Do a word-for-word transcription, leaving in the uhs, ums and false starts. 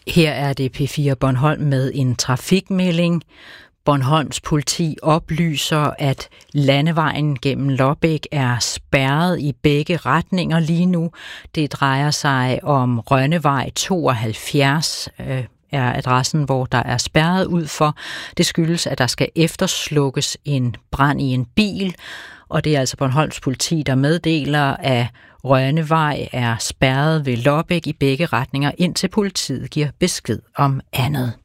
Her er det P fire Bornholm med en trafikmelding. Bornholms politi oplyser, at landevejen gennem Lobbæk er spærret i begge retninger lige nu. Det drejer sig om Rønnevej tooghalvfjerds, øh, er adressen, hvor der er spærret ud for. Det skyldes, at der skal efterslukkes en brand i en bil, og det er altså Bornholms politi, der meddeler, at Rønnevej er spærret ved Lobbæk i begge retninger, indtil politiet giver besked om andet.